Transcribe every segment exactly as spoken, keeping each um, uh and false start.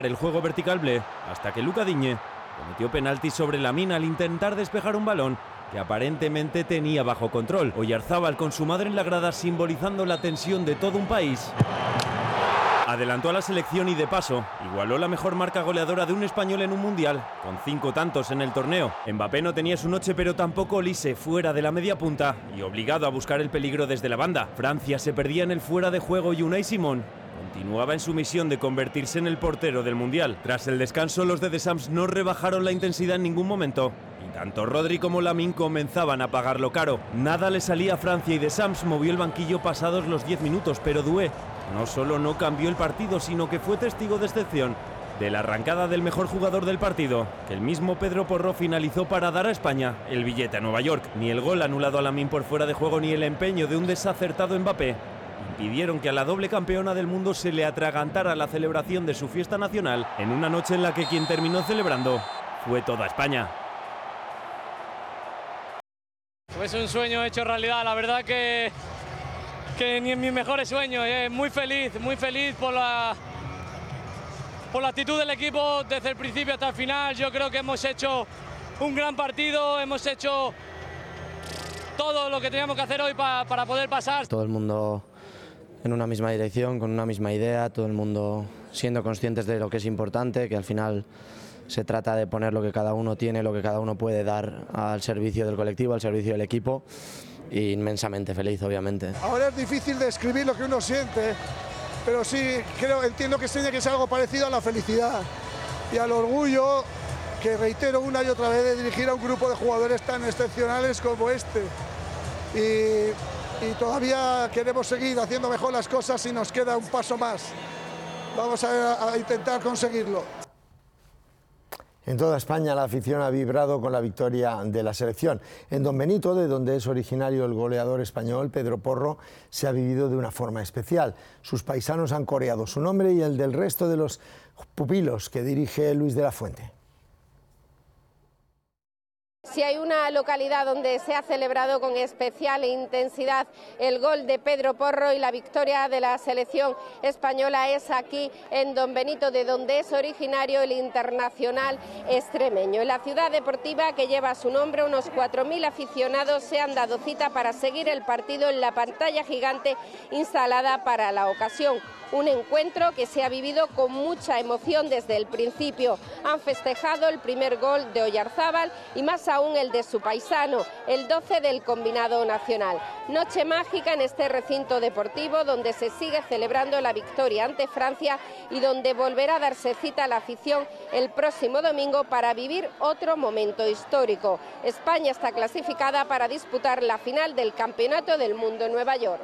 El juego vertical bleu, hasta que Luca Digne cometió penalti sobre Lamine al intentar despejar un balón que aparentemente tenía bajo control. Oyarzábal con su madre en la grada simbolizando la tensión de todo un país. Adelantó a la selección y de paso igualó la mejor marca goleadora de un español en un mundial, con cinco tantos en el torneo. Mbappé no tenía su noche, pero tampoco Olise, fuera de la media punta y obligado a buscar el peligro desde la banda. Francia se perdía en el fuera de juego y Unai Simón continuaba en su misión de convertirse en el portero del mundial. Tras el descanso, los de Deschamps no rebajaron la intensidad en ningún momento y tanto Rodri como Lamine comenzaban a pagarlo caro. Nada le salía a Francia y Deschamps movió el banquillo pasados los diez minutos, pero Doué no solo no cambió el partido, sino que fue testigo de excepción de la arrancada del mejor jugador del partido, que el mismo Pedro Porro finalizó para dar a España el billete a Nueva York. Ni el gol anulado a Lamine por fuera de juego ni el empeño de un desacertado Mbappé impidieron que a la doble campeona del mundo se le atragantara la celebración de su fiesta nacional en una noche en la que quien terminó celebrando fue toda España. Pues un sueño hecho realidad, la verdad que, que ni en mis mejores sueños, eh. muy feliz, muy feliz por la, por la actitud del equipo desde el principio hasta el final. Yo creo que hemos hecho un gran partido, hemos hecho todo lo que teníamos que hacer hoy pa, para poder pasar. Todo el mundo en una misma dirección, con una misma idea, todo el mundo siendo conscientes de lo que es importante, que al final se trata de poner lo que cada uno tiene, lo que cada uno puede dar al servicio del colectivo, al servicio del equipo, y inmensamente feliz, obviamente. Ahora es difícil describir lo que uno siente, pero sí creo, entiendo que tiene que ser algo parecido a la felicidad y al orgullo, que reitero una y otra vez, de dirigir a un grupo de jugadores tan excepcionales como este. Y, y todavía queremos seguir haciendo mejor las cosas y nos queda un paso más. Vamos a, a intentar conseguirlo. En toda España la afición ha vibrado con la victoria de la selección. En Don Benito, de donde es originario el goleador español Pedro Porro, se ha vivido de una forma especial. Sus paisanos han coreado su nombre y el del resto de los pupilos que dirige Luis de la Fuente. Si hay una localidad donde se ha celebrado con especial intensidad el gol de Pedro Porro y la victoria de la selección española, es aquí en Don Benito, de donde es originario el internacional extremeño. En la ciudad deportiva que lleva su nombre, unos cuatro mil aficionados se han dado cita para seguir el partido en la pantalla gigante instalada para la ocasión. Un encuentro que se ha vivido con mucha emoción desde el principio. Han festejado el primer gol de Oyarzábal y más aún el de su paisano, el doce del combinado nacional. Noche mágica en este recinto deportivo donde se sigue celebrando la victoria ante Francia y donde volverá a darse cita a la afición el próximo domingo para vivir otro momento histórico. España está clasificada para disputar la final del Campeonato del Mundo en Nueva York.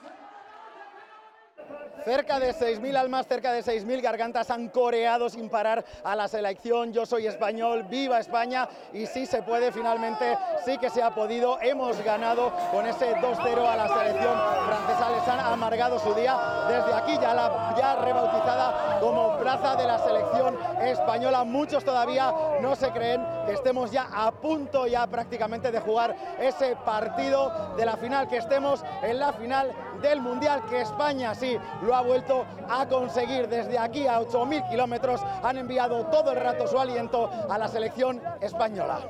Cerca de seis mil almas, cerca de seis mil gargantas han coreado sin parar a la selección. Yo soy español, viva España, y sí se puede, finalmente sí que se ha podido. Hemos ganado con ese dos cero a la selección francesa. Les han amargado su día desde aquí, ya, la, ya rebautizada como Plaza de la Selección Española. Muchos todavía no se creen que estemos ya a punto ya prácticamente de jugar ese partido de la final, que estemos en la final del Mundial, que España sí lo ha vuelto a conseguir. Desde aquí a ocho mil kilómetros han enviado todo el rato su aliento a la selección española.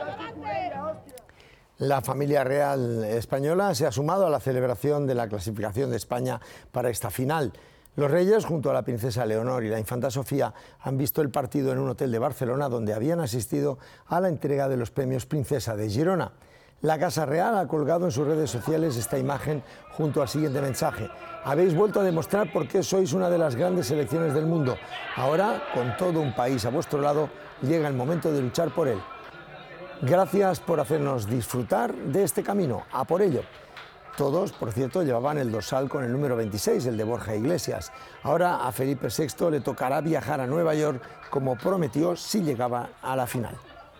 La familia real española se ha sumado a la celebración de la clasificación de España para esta final. Los reyes, junto a la princesa Leonor y la infanta Sofía, han visto el partido en un hotel de Barcelona donde habían asistido a la entrega de los premios Princesa de Girona. La Casa Real ha colgado en sus redes sociales esta imagen junto al siguiente mensaje: habéis vuelto a demostrar por qué sois una de las grandes selecciones del mundo. Ahora, con todo un país a vuestro lado, llega el momento de luchar por él. Gracias por hacernos disfrutar de este camino, a por ello. Todos, por cierto, llevaban el dorsal con el número veintiséis, el de Borja Iglesias. Ahora a Felipe sexto le tocará viajar a Nueva York, como prometió, si llegaba a la final.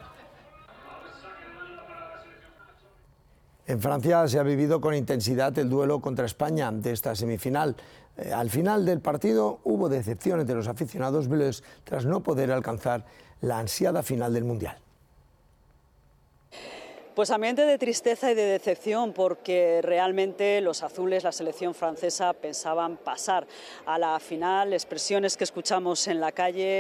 En Francia se ha vivido con intensidad el duelo contra España de esta semifinal. Eh, al final del partido hubo decepciones de los aficionados bleus tras no poder alcanzar la ansiada final del Mundial. Pues ambiente de tristeza y de decepción, porque realmente los azules, la selección francesa, pensaban pasar a la final. Expresiones que escuchamos en la calle